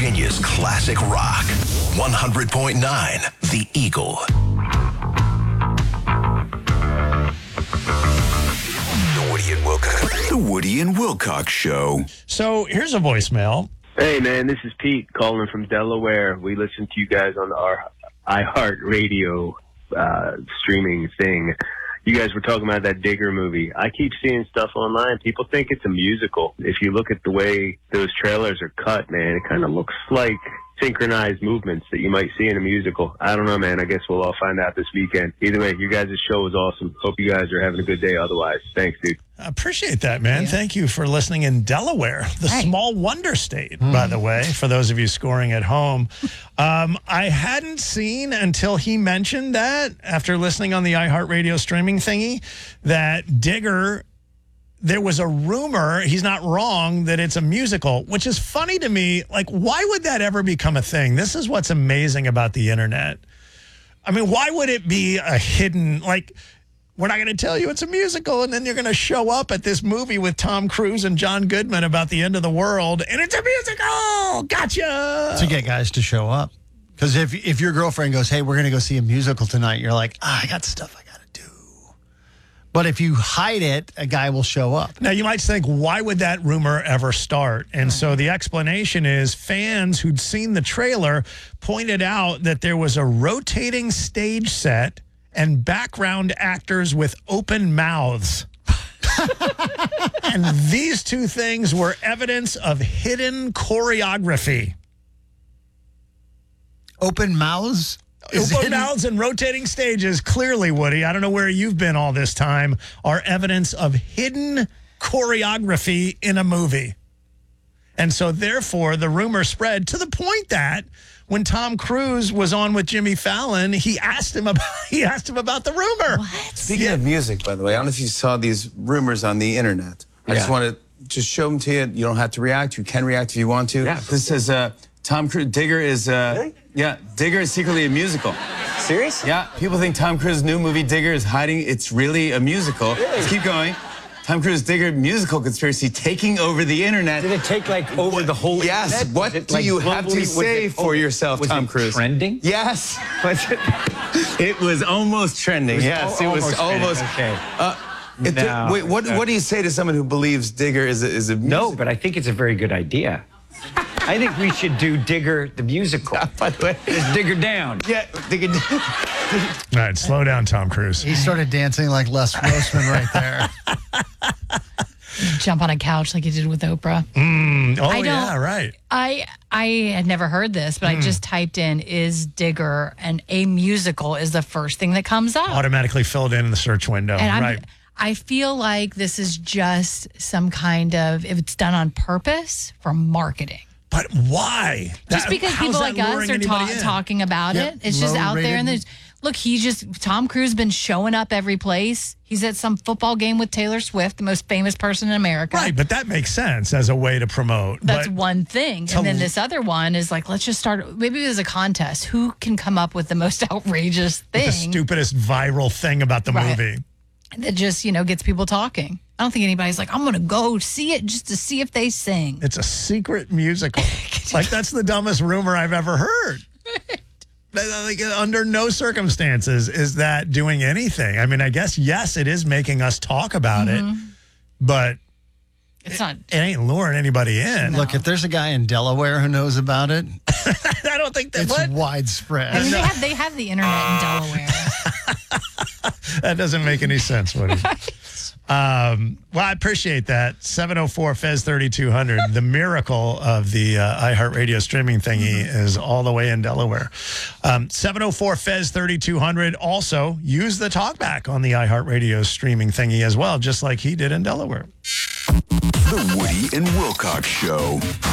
Virginia's classic rock. 100.9 The Eagle. The Woody and Wilcox Show. So here's a voicemail. Hey, man, this is Pete calling from Delaware. We listen to you guys on our iHeartRadio streaming thing. You guys were talking about that Digger movie. I keep seeing stuff online. People think it's a musical. If you look at the way those trailers are cut, man, it kind of looks like synchronized movements that you might see in a musical. I don't know, man. I guess we'll all find out this weekend. Either way, you guys' show was awesome. Hope you guys are having a good day otherwise. Thanks, dude. I appreciate that, man. Yeah. Thank you for listening in Delaware, the small wonder state, by the way, for those of you scoring at home. I hadn't seen until he mentioned that after listening on the iHeartRadio streaming thingy that Digger, there was a rumor, he's not wrong, that it's a musical, which is funny to me. Like, why would that ever become a thing? This is what's amazing about the internet. I mean, why would it be a hidden, like, we're not going to tell you it's a musical, and then you're going to show up at this movie with Tom Cruise and John Goodman about the end of the world, and it's a musical! Gotcha! To get guys to show up. Because if your girlfriend goes, hey, we're going to go see a musical tonight, you're like, I got stuff I got to do. But if you hide it, a guy will show up. Now, you might think, why would that rumor ever start? And so the explanation is fans who'd seen the trailer pointed out that there was a rotating stage set and background actors with open mouths. And these two things were evidence of hidden choreography. Open mouths? Open mouths and rotating stages, clearly, Woody, I don't know where you've been all this time, are evidence of hidden choreography in a movie. And so, therefore, the rumor spread to the point that when Tom Cruise was on with Jimmy Fallon, he asked him about the rumor. What? Speaking of music, by the way, I don't know if you saw these rumors on the internet. I just want to just show them to you. You don't have to react. You can react if you want to. Yeah. This says Tom Cruise. Digger is Really? Yeah, Digger is secretly a musical. Serious? Yeah. People think Tom Cruise's new movie Digger is hiding. It's really a musical. Really? Let's keep going. Tom Cruise Digger musical conspiracy taking over the internet. Did it take over the whole Yes. internet? What do you have to say for yourself, Tom Cruise? Trending? Yes. Was it? It was almost trending. Yes, it was almost. Okay. Wait, what do you say to someone who believes Digger is a musical? No, but I think it's a very good idea. I think we should do Digger the musical. By the way, just Digger down. Yeah, Digger down. All right, slow down, Tom Cruise. He started dancing like Les Grossman right there. Jump on a couch like he did with Oprah. Yeah, right. I had never heard this, but I just typed in, is Digger and a musical is the first thing that comes up. Automatically filled in the search window. And I feel like this is just some kind of, if it's done on purpose, for marketing. But why? Just because people like us are talking about it. It's just out there. And there's, look, Tom Cruise been showing up every place. He's at some football game with Taylor Swift, the most famous person in America. Right, but that makes sense as a way to promote. That's one thing. And then this other one is like, let's just start, maybe there's a contest. Who can come up with the most outrageous thing? The stupidest viral thing about the movie. That just, gets people talking. I don't think anybody's like, I'm going to go see it just to see if they sing. It's a secret musical. Like, that's the dumbest rumor I've ever heard. Like, under no circumstances is that doing anything. I mean, I guess, yes, it is making us talk about it, but it's not. It ain't luring anybody in. No. Look, if there's a guy in Delaware who knows about it, I don't think it's widespread. I mean, they have the internet in Delaware. That doesn't make any sense, Woody. Well, I appreciate that. 704 Fez 3200. The miracle of the iHeartRadio streaming thingy is all the way in Delaware. 704 Fez 3200. Also, use the talkback on the iHeartRadio streaming thingy as well, just like he did in Delaware. The Woody and Wilcox Show.